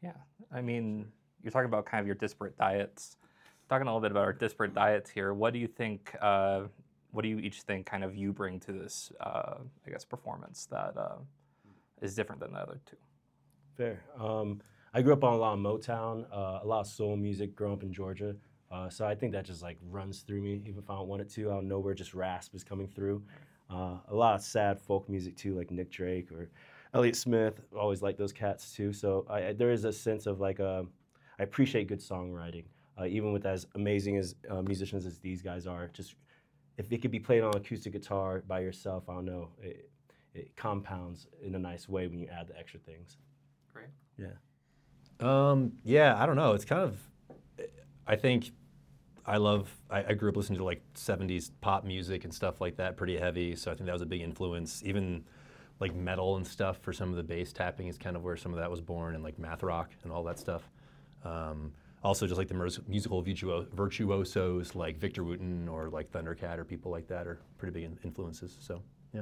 Yeah, I mean, you're talking about kind of your disparate diets. Talking a little bit about our disparate diets here. What do you think? What do you each think kind of you bring to this, I guess, performance that is different than the other two? Fair. I grew up on a lot of Motown, a lot of soul music growing up in Georgia. So I think that just like runs through me. Even if I don't want it to, I'll know where just rasp is coming through. A lot of sad folk music too, like Nick Drake or Elliott Smith. Always like those cats too. So there is a sense of like I appreciate good songwriting, even with as amazing as musicians as these guys are. Just if it could be played on acoustic guitar by yourself, I don't know. It compounds in a nice way when you add the extra things. Great. Yeah. Yeah, I don't know. It's kind of, I think I grew up listening to like 70s pop music and stuff like that, pretty heavy. So I think that was a big influence. Even like metal and stuff for some of the bass tapping is kind of where some of that was born, and like math rock and all that stuff. Also just like the musical virtuosos like Victor Wooten or like Thundercat or people like that are pretty big influences. So yeah.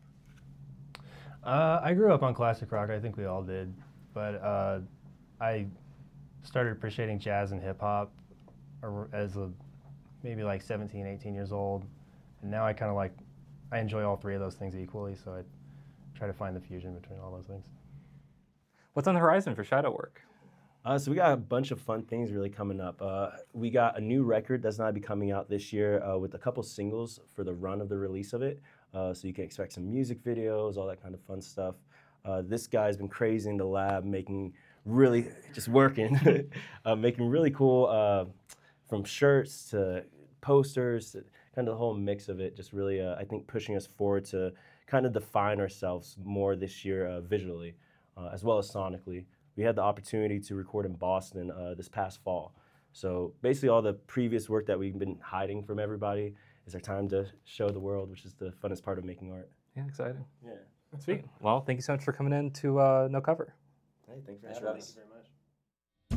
I grew up on classic rock. I think we all did, but I started appreciating jazz and hip hop as maybe like 17, 18 years old, and now I enjoy all three of those things equally. So I try to find the fusion between all those things. What's on the horizon for Shadow Work? So we got a bunch of fun things really coming up. We got a new record that's not be coming out this year with a couple singles for the run of the release of it. So you can expect some music videos, all that kind of fun stuff. This guy's been crazy in the lab, making really, just working, making really cool, from shirts to posters, to kind of the whole mix of it, just really, I think, pushing us forward to kind of define ourselves more this year visually, as well as sonically. We had the opportunity to record in Boston this past fall. So basically all the previous work that we've been hiding from everybody is our time to show the world, which is the funnest part of making art. Yeah, exciting. Yeah. Sweet. Well, thank you so much for coming in to No Cover. Hey, thanks for Thanks having for us. having us.